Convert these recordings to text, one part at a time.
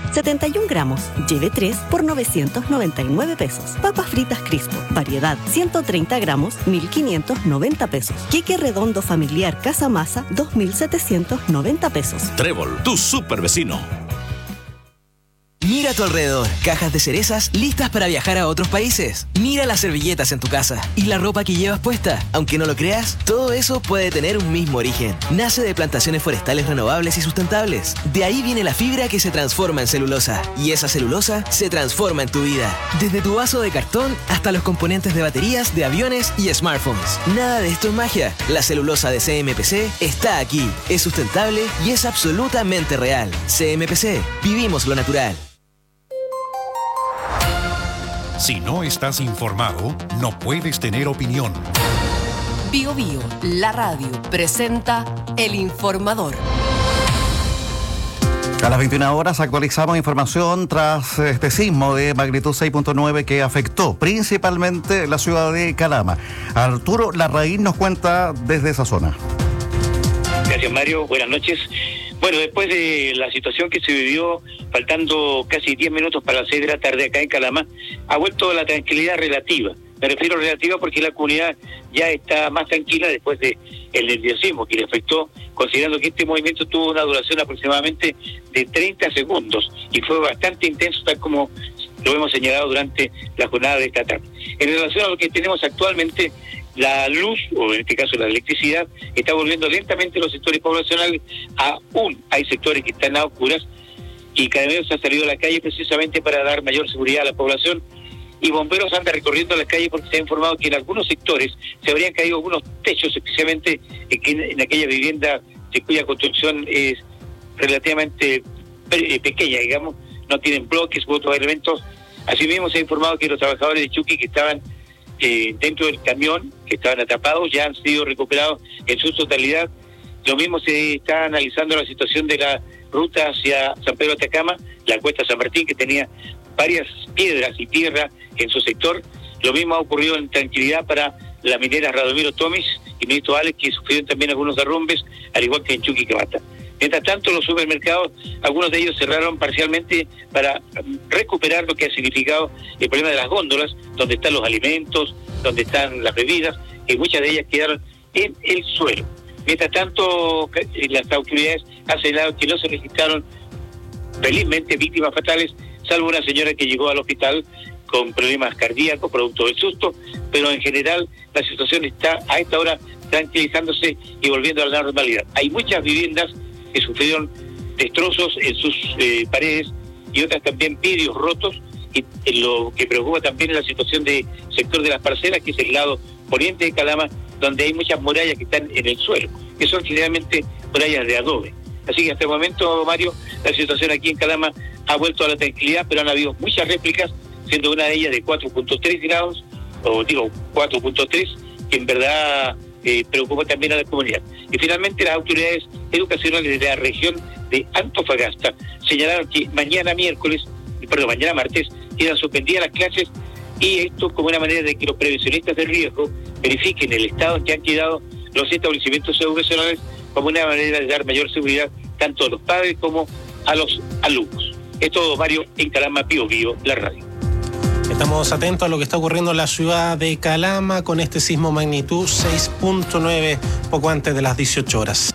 71 gramos, lleve 3 por 999 pesos. Papas fritas Crispo, variedad 130 gramos, 1.590 pesos. Queque redondo familiar Casa Masa, 2.790 pesos. Trébol, tu super vecino. Mira a tu alrededor, cajas de cerezas listas para viajar a otros países. Mira las servilletas en tu casa y la ropa que llevas puesta. Aunque no lo creas, todo eso puede tener un mismo origen. Nace de plantaciones forestales renovables y sustentables. De ahí viene la fibra que se transforma en celulosa. Y esa celulosa se transforma en tu vida. Desde tu vaso de cartón hasta los componentes de baterías, de aviones y smartphones. Nada de esto es magia. La celulosa de CMPC está aquí. Es sustentable y es absolutamente real. CMPC, vivimos lo natural. Si no estás informado, no puedes tener opinión. Bio Bio, la radio, presenta El Informador. A las 21 horas actualizamos información tras este sismo de magnitud 6.9 que afectó principalmente la ciudad de Calama. Arturo Larraín nos cuenta desde esa zona. Gracias, Mario. Buenas noches. Bueno, después de la situación que se vivió, faltando casi 10 minutos para las 6 de la tarde acá en Calama, ha vuelto la tranquilidad relativa. Me refiero a relativa porque la comunidad ya está más tranquila después de el nerviosismo que le afectó, considerando que este movimiento tuvo una duración aproximadamente de 30 segundos y fue bastante intenso, tal como lo hemos señalado durante la jornada de esta tarde. En relación a lo que tenemos actualmente, la luz, o en este caso la electricidad, está volviendo lentamente a los sectores poblacionales. Aún hay sectores que están a oscuras y Carabineros ha salido a la calle precisamente para dar mayor seguridad a la población, y bomberos andan recorriendo las calles porque se ha informado que en algunos sectores se habrían caído algunos techos, especialmente en aquella vivienda de cuya construcción es relativamente pequeña, digamos, no tienen bloques u otros elementos. Asimismo se ha informado que los trabajadores de Chuqui que estaban dentro del camión, que estaban atrapados, ya han sido recuperados en su totalidad. Lo mismo se está analizando la situación de la ruta hacia San Pedro Atacama, la cuesta San Martín, que tenía varias piedras y tierra en su sector. Lo mismo ha ocurrido en tranquilidad para las mineras Radomiro Tomis y Ministro Alex, que sufrieron también algunos derrumbes, al igual que en Chuquicamata. Mientras tanto, los supermercados, algunos de ellos cerraron parcialmente para recuperar lo que ha significado el problema de las góndolas, donde están los alimentos, donde están las bebidas, y muchas de ellas quedaron en el suelo. Mientras tanto, las autoridades han señalado que no se registraron, felizmente, víctimas fatales, salvo una señora que llegó al hospital con problemas cardíacos, producto del susto, pero en general la situación está a esta hora tranquilizándose y volviendo a la normalidad. Hay muchas viviendas que sufrieron destrozos en sus paredes y otras también vidrios rotos, y lo que preocupa también es la situación del sector de las parcelas, que es el lado poniente de Calama, donde hay muchas murallas que están en el suelo, que son generalmente murallas de adobe. Así que hasta el momento, Mario, la situación aquí en Calama ha vuelto a la tranquilidad, pero han habido muchas réplicas, siendo una de ellas de 4.3 grados, o digo 4.3, que en verdad preocupa también a la comunidad. Y finalmente las autoridades educacionales de la región de Antofagasta señalaron que mañana martes quedan suspendidas las clases, y esto como una manera de que los prevencionistas de riesgo verifiquen el estado en que han quedado los establecimientos educacionales, como una manera de dar mayor seguridad tanto a los padres como a los alumnos. Es todo, Mario, en Calama, Bio Bio, la radio. Estamos atentos a lo que está ocurriendo en la ciudad de Calama con este sismo magnitud 6.9 poco antes de las 18 horas.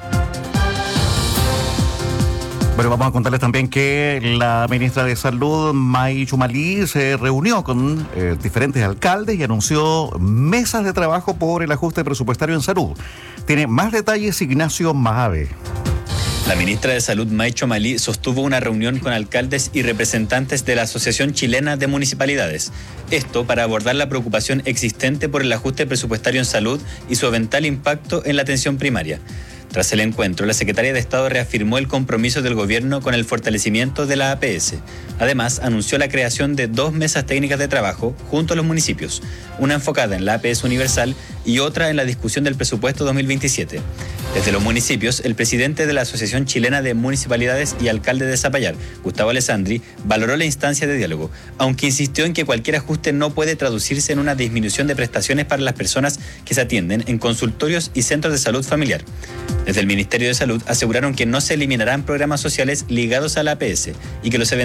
Bueno, vamos a contarles también que la ministra de Salud, May Chumalí, se reunió con diferentes alcaldes y anunció mesas de trabajo por el ajuste presupuestario en salud. Tiene más detalles Ignacio Mahave. La ministra de Salud, May Chumalí, sostuvo una reunión con alcaldes y representantes de la Asociación Chilena de Municipalidades. Esto para abordar la preocupación existente por el ajuste presupuestario en salud y su eventual impacto en la atención primaria. Tras el encuentro, la secretaria de Estado reafirmó el compromiso del gobierno con el fortalecimiento de la APS. Además, anunció la creación de 2 mesas técnicas de trabajo junto a los municipios, una enfocada en la APS universal y otra en la discusión del presupuesto 2027. Desde los municipios, el presidente de la Asociación Chilena de Municipalidades y alcalde de Zapallar, Gustavo Alessandri, valoró la instancia de diálogo, aunque insistió en que cualquier ajuste no puede traducirse en una disminución de prestaciones para las personas que se atienden en consultorios y centros de salud familiar. Desde el Ministerio de Salud aseguraron que no se eliminarán programas sociales ligados a la APS y que los